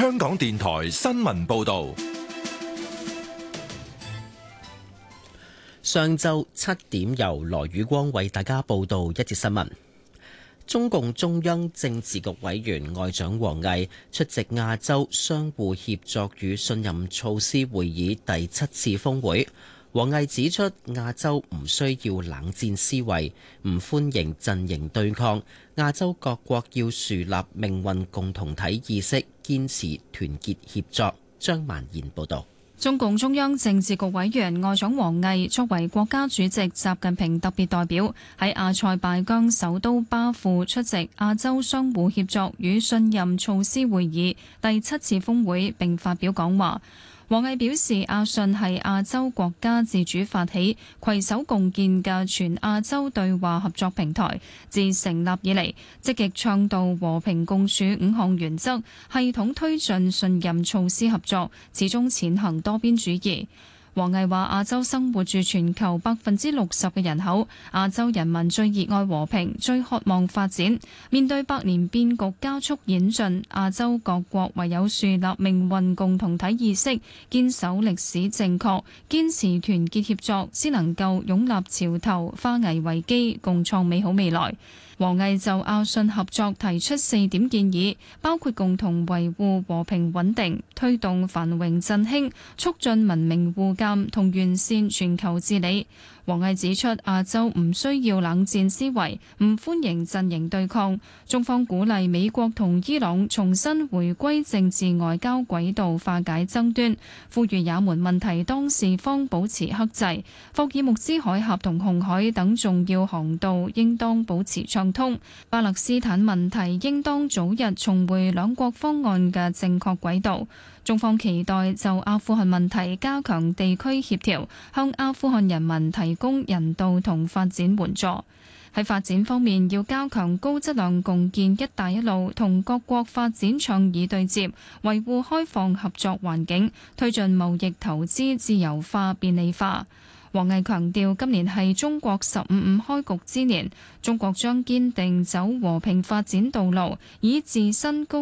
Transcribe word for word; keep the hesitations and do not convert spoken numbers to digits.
香港電台新聞報道。 上晝七點，由羅宇光為大家報道一節新聞。中共中央政治局委員外長王毅出席亞洲相互協作與信任措施會議第七次峰會。王毅指出，亞洲唔需要冷戰思維，唔歡迎陣營對抗。亞洲各國要樹立命運共同體意識，堅持團結協作。張曼賢報導。 中共中央政治局委員外長王毅作為國家主席習近平特別代表，喺阿塞拜疆首都巴庫出席亞洲相互協作與信任措施會議第七次峰會並發表講話。王毅表示，亞信係亞洲國家自主發起、攜手共建嘅全亞洲對話合作平台，自成立以嚟，積極倡導和平共處五項原則，系統推進信任措施合作，始終踐行多邊主義。王毅話：亞洲生活住全球百分之六十嘅人口，亞洲人民最熱愛和平，最渴望發展。面對百年變局加速演進，亞洲各國唯有樹立命運共同體意識，堅守歷史正確，堅持團結協作，先能夠擁立潮頭，化危為機，共創美好未來。王毅就亞信合作提出四點建議，包括共同維護和平穩定、推動繁榮振興、促進文明互鑑同完善全球治理。王毅指出，亞洲唔需要冷戰思維，唔歡迎陣營對抗。中方鼓勵美國同伊朗重新回歸政治外交軌道，化解爭端，呼籲也門問題當事方保持克制，霍爾木茲海峽同紅海等重要航道應當保持暢通。巴勒斯坦問題應當早日重回兩國方案嘅正確軌道。中方期待就阿富汗問題加強地區協調，向阿富汗人民提供人道同發展援助。喺發展方面，要加強高質量共建「一帶一路」同各國發展倡議對接，維護開放合作環境，推進貿易投資自由化便利化。王毅強調，今年係中國十五五開局之年，中國將堅定走和平發展道路，以自身高